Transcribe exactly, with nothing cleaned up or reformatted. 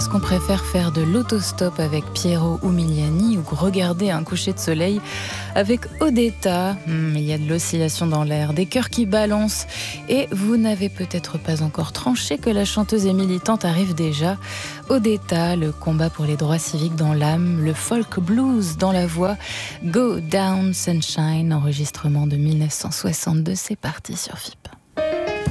Est-ce qu'on préfère faire de l'autostop avec Piero Umiliani ou regarder un coucher de soleil avec Odetta? hmm, Il y a de l'oscillation dans l'air, des cœurs qui balancent. Et vous n'avez peut-être pas encore tranché que la chanteuse et militante arrive déjà. Odetta, le combat pour les droits civiques dans l'âme, le folk blues dans la voix. Go Down Sunshine, enregistrement de mille neuf cent soixante-deux, c'est parti sur F I P.